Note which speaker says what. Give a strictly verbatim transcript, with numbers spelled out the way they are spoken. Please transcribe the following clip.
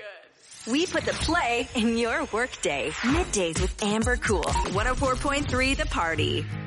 Speaker 1: We put the play in your workday. Middays with Amber Cool. one oh four point three The Party.